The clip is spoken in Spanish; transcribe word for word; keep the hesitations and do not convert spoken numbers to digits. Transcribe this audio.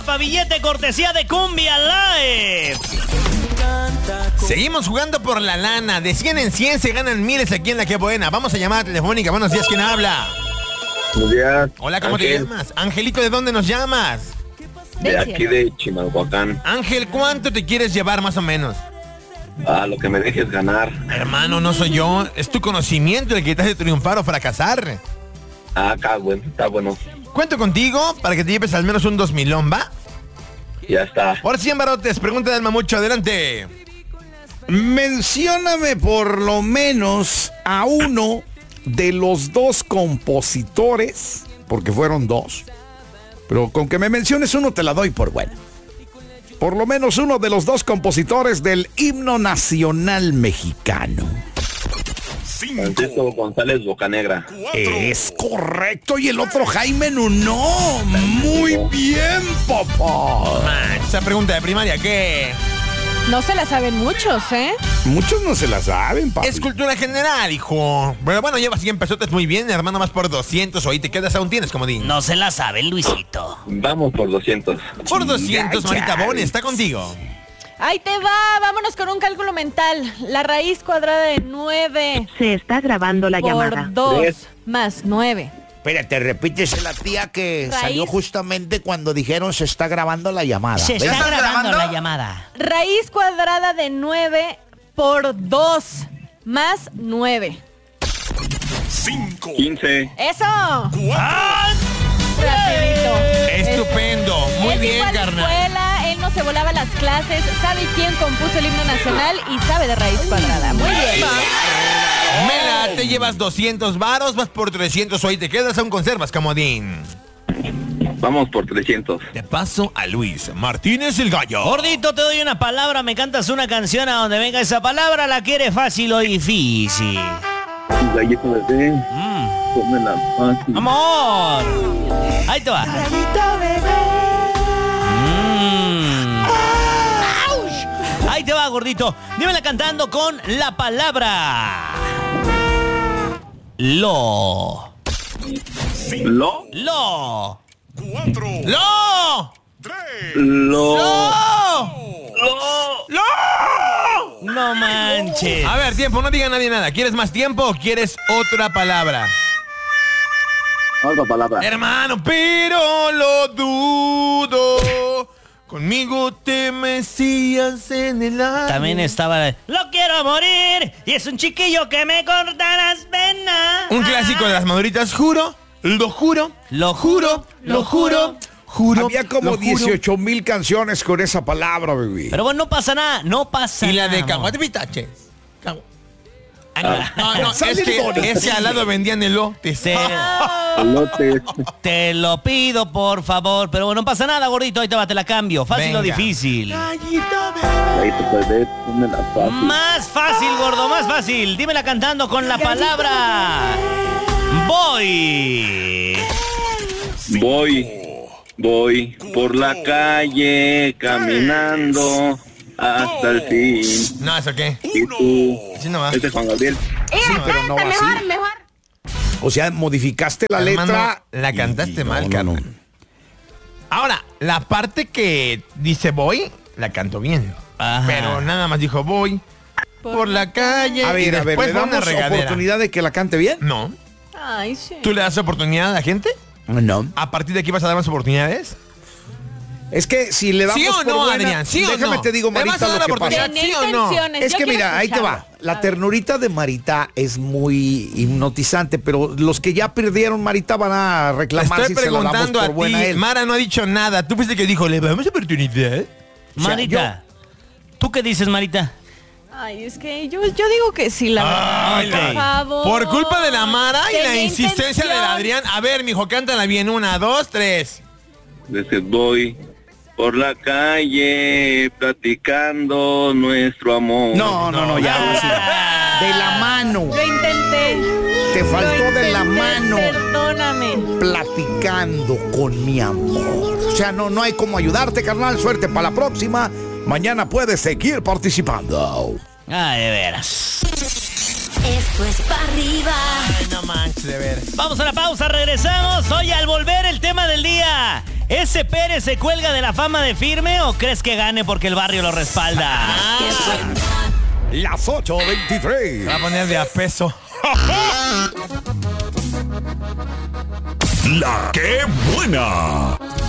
Billete cortesía de Cumbia Live. Seguimos jugando por la lana. De cien en cien se ganan miles aquí en La Que Buena. Vamos a llamar telefónica. Buenos días, ¿quién habla? Buenos días. Hola, ¿cómo Ángel. te llamas? Angelito, ¿de dónde nos llamas? De aquí de Chimalhuacán. Ángel, ¿cuánto te quieres llevar más o menos? Ah, lo que me dejes ganar. Hermano, no soy yo. Es tu conocimiento el que te hace triunfar o fracasar. Ah, acá, bueno, está bueno. Cuento contigo para que te lleves al menos un dos milón, ¿va? Ya está. Por cien barotes, pregunta del mamucho, adelante. Mencióname por lo menos a uno de los dos compositores, porque fueron dos, pero con que me menciones uno te la doy por bueno. Por lo menos uno de los dos compositores del himno nacional mexicano. Francisco González Bocanegra. Es correcto, y el otro Jaime Nuno. Muy bien, papá. Man, esa pregunta de primaria, ¿qué? No se la saben muchos, ¿eh? Muchos no se la saben, papá. Es cultura general, hijo. Pero bueno, llevas cien pesotes muy bien, hermano, más por doscientos. O ahí te quedas, aún tienes, comodín. No se la sabe, Luisito. Vamos por doscientos. Por doscientos, ya, Marita ya. Boni, está contigo. Ahí te va, vámonos con un cálculo mental. La raíz cuadrada de nueve Se está grabando la llamada. por dos Tres. más nueve. Espérate, repítese la tía que Raíz. salió justamente cuando dijeron se está grabando la llamada. Se ¿Ves? está estás grabando grabando? la llamada. Raíz cuadrada de nueve por dos más nueve. quince. ¡Eso! ¡Ah! Rapidito. Estupendo. Muy Él bien, fue a la carnal. escuela, él no se volaba las clases, sabe quién compuso el himno nacional y sabe de raíz cuadrada. Muy bien. Mela, te llevas doscientos varos, vas por trescientos. O ahí te quedas, aún conservas, comodín. Vamos por trescientos. De paso a Luis Martínez el Gallo. Gordito, te doy una palabra, me cantas una canción a donde venga esa palabra, ¿la quieres fácil o difícil? Gallito bebé. Mm. Pónmela fácil. ¡Amor! Ahí te va. Mm. Ahí te va, gordito. Dímela cantando con la palabra Lo. Lo. Lo. ¡Lo! Lo. ¡Lo! ¡Lo! No manches. A ver, tiempo, no diga nadie nada. ¿Quieres más tiempo o quieres otra palabra? Otra palabra. Hermano, pero lo dudo. Conmigo te mecías en el aire. También estaba Lo quiero morir y es un chiquillo que me corta las venas. Un clásico de las maduritas, juro, lo juro, Lo juro, lo juro, juro. Había como lo juro. dieciocho mil canciones con esa palabra, bebé. Pero bueno, no pasa nada, no pasa Y nada. la de amor. caguate pitaches. Cagu- Ah, No, no, Sale es que el bonito. ese al lado vendían elotes. Te, Elotes. te lo pido, por favor. Pero bueno, no pasa nada, gordito. Ahí te va, te la cambio. ¿Fácil o Venga. difícil? Gallito bebé. Gallito bebé. Pónmela fácil. Más fácil, gordo, más fácil. Dímela cantando con la palabra Voy. Voy. Voy por la calle caminando hasta el fin. No, ¿eso qué? ¿Y tú? Sí, no va. Este es Juan Gabriel. Sí, pero no va así. O sea, modificaste la Hermano, letra. la cantaste y- mal, no, no, carnal. no. Ahora, la parte que dice voy, la canto bien. Ajá. Pero nada más dijo voy por la calle. A y ver, a ver, después ¿le da una damos regadera. oportunidad de que la cante bien? No. Ay, sí. ¿Tú le das oportunidad a la gente? No. ¿A partir de aquí vas a dar más oportunidades? Es que si le damos ¿Sí o por no, buena, Adrián? ¿Sí o déjame no? te digo, ¿Le vas Marita, a dar lo que la oportunidad? pasa. Tenía ¿Sí o no? intenciones. Es Yo que quiero mira, ahí te escucharlo. va. La A ver. ternurita de Marita es muy hipnotizante, pero los que ya perdieron, Marita, van a Le reclamar estoy si se la damos preguntando por a buena a ti. él. Mara no ha dicho nada. Tú fuiste que dijo, le damos oportunidad. Marita, ¿tú qué dices, Marita? Ay, es que yo, yo digo que sí, la verdad. Ay, Por la- favor. Por culpa de la Mara y la Tenía insistencia del intención. Adrián. A ver, mijo, cántala bien. Una, dos, tres. Dice, voy por la calle platicando nuestro amor. No, no, no, ya. ahora sí. Ah. De la mano. Lo intenté. Te faltó Lo de la intenté, mano. Perdóname. Platicando con mi amor. O sea, no, no hay cómo ayudarte, carnal. Suerte para la próxima. Mañana puedes seguir participando. Ay, de veras. Esto es para arriba. Ay, no manches, de veras. Vamos a la pausa, regresamos. Hoy al volver el tema del día. ¿Ese Pérez se cuelga de la fama de firme o crees que gane porque el barrio lo respalda? Las ocho veintitrés. Va a poner de a peso. La que buena.